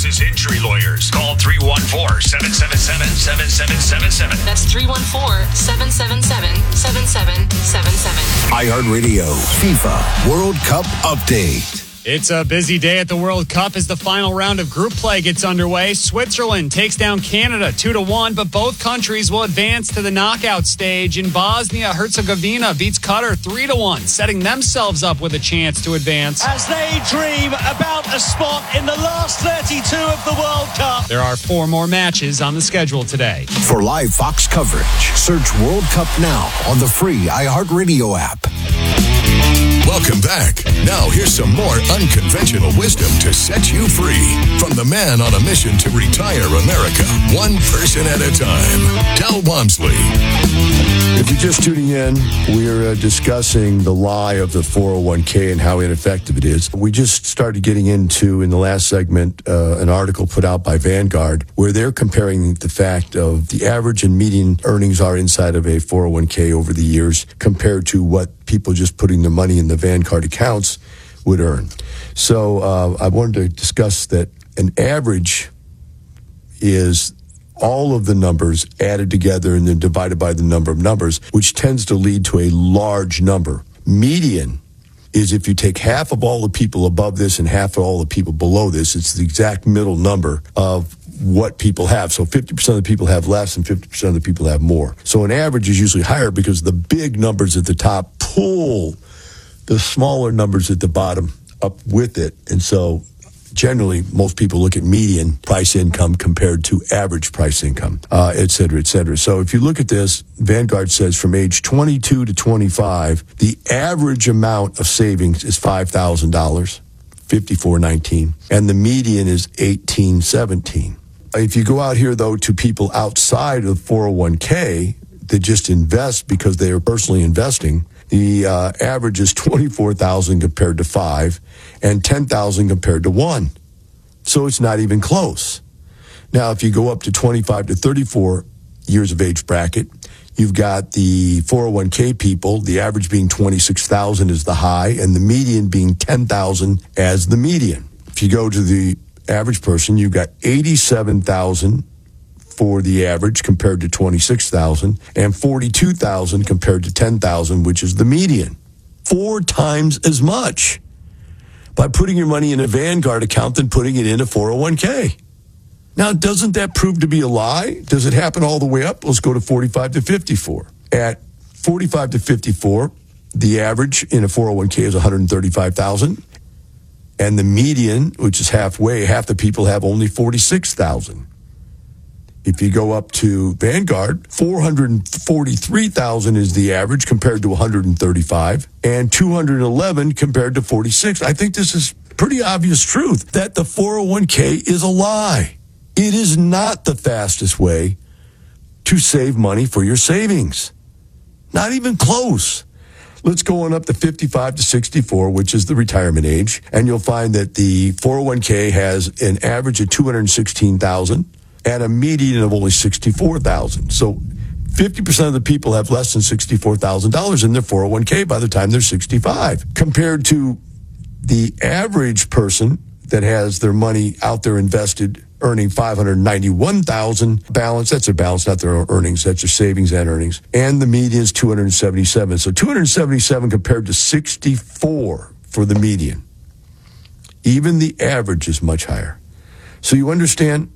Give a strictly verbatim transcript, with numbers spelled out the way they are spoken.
Texas Injury Lawyers. Call three one four, seven seven seven, seven seven seven seven. That's three one four, seven seven seven, seven seven seven seven. iHeartRadio FIFA World Cup Update. It's a busy day at the World Cup as the final round of group play gets underway. Switzerland takes down Canada two to one, but both countries will advance to the knockout stage. In Bosnia-Herzegovina beats Qatar three to one, setting themselves up with a chance to advance. As they dream about a spot in the last thirty-two of the World Cup. There are four more matches on the schedule today. For live Fox coverage, search World Cup now on the free iHeartRadio app. Welcome back. Now here's some more unconventional wisdom to set you free from the man on a mission to retire America, one person at a time, Del Walmsley. If you're just tuning in, we're uh, discussing the lie of the four oh one k and how ineffective it is. We just started getting into, in the last segment, uh, an article put out by Vanguard where they're comparing the fact of the average and median earnings are inside of a four oh one k over the years compared to what people just putting their money in the Vanguard accounts would earn. So uh, I wanted to discuss that an average is all of the numbers added together and then divided by the number of numbers, which tends to lead to a large number. Median is if you take half of all the people above this and half of all the people below this, it's the exact middle number of what people have. So fifty percent of the people have less and fifty percent of the people have more. So an average is usually higher because the big numbers at the top pull the smaller numbers at the bottom up with it. And so generally, most people look at median price income compared to average price income, uh, et cetera, et cetera. So if you look at this, Vanguard says from age twenty-two to twenty-five, the average amount of savings is five thousand dollars, fifty-four nineteen, and the median is eighteen seventeen. If you go out here, though, to people outside of four oh one k that just invest because they are personally investing, the uh, average is twenty-four thousand compared to five and ten thousand compared to one. So it's not even close. Now, if you go up to twenty-five to thirty-four years of age bracket, you've got the four oh one k people, the average being twenty-six thousand is the high and the median being ten thousand as the median. If you go to the average person, you've got eighty-seven thousand for the average compared to twenty-six thousand and forty-two thousand compared to ten thousand, which is the median. Four times as much by putting your money in a Vanguard account than putting it in a four oh one k. Now, doesn't that prove to be a lie? Does it happen all the way up? Let's go to forty-five to fifty-four. At forty-five to fifty-four, the average in a four oh one k is one hundred thirty-five thousand, and the median, which is halfway, half the people have only forty-six thousand. If you go up to Vanguard, four hundred forty-three thousand is the average compared to one hundred thirty-five, and two hundred eleven compared to forty-six. I think this is pretty obvious truth that the four oh one k is a lie. It is not the fastest way to save money for your savings. Not even close. Let's go on up to fifty-five to sixty-four, which is the retirement age, and you'll find that the four oh one k has an average of two hundred sixteen thousand and a median of only sixty-four thousand. So fifty percent of the people have less than sixty-four thousand dollars in their four oh one k by the time they're sixty-five, compared to the average person that has their money out there invested earning five hundred ninety-one thousand dollars balance. That's their balance, not their earnings. That's their savings and earnings. And the median is two hundred seventy-seven. So two hundred seventy-seven compared to sixty-four for the median. Even the average is much higher. So you understand